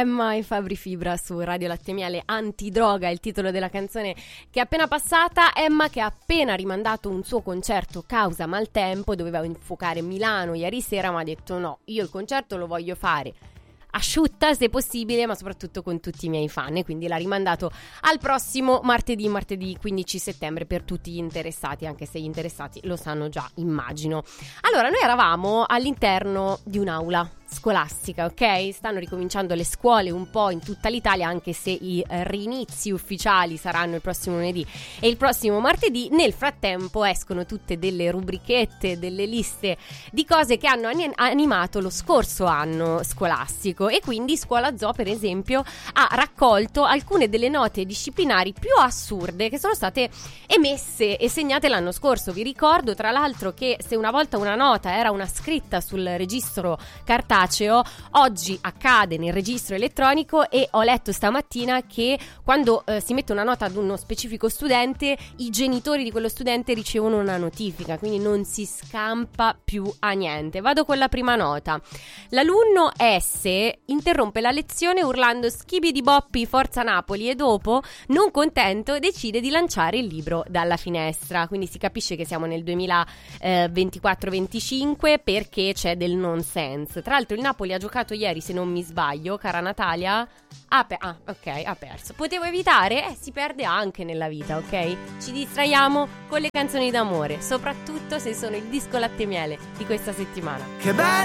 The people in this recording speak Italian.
Emma e Fabri Fibra su Radio Latte Miele, Antidroga, il titolo della canzone che è appena passata. Emma che ha appena rimandato un suo concerto causa maltempo, doveva infuocare Milano ieri sera, ma ha detto no, io il concerto lo voglio fare asciutta se possibile, ma soprattutto con tutti i miei fan, e quindi l'ha rimandato al prossimo martedì 15 settembre per tutti gli interessati, anche se gli interessati lo sanno già, immagino. Allora, noi eravamo all'interno di un'aula scolastica, ok? Stanno ricominciando le scuole un po' in tutta l'Italia, anche se i rinizi ufficiali saranno il prossimo lunedì e il prossimo martedì. Nel frattempo escono tutte delle rubrichette, delle liste di cose che hanno animato lo scorso anno scolastico, e quindi Scuola Zoo, per esempio, ha raccolto alcune delle note disciplinari più assurde che sono state emesse e segnate l'anno scorso. Vi ricordo tra l'altro che se una volta una nota era una scritta sul registro cartaceo, oggi accade nel registro elettronico, e ho letto stamattina che quando si mette una nota ad uno specifico studente, i genitori di quello studente ricevono una notifica, quindi non si scampa più a niente. Vado con la prima nota. L'alunno S interrompe la lezione urlando "Schibidi Boppi, forza Napoli", e dopo, non contento, decide di lanciare il libro dalla finestra. Quindi si capisce che siamo nel 2024-25 perché c'è del nonsense. Tra l'altro il Napoli ha giocato ieri, se non mi sbaglio, cara Natalia. Ha perso. Potevo evitare? Si perde anche nella vita, ok? Ci distraiamo con le canzoni d'amore, soprattutto se sono il disco latte miele di questa settimana. Che bello!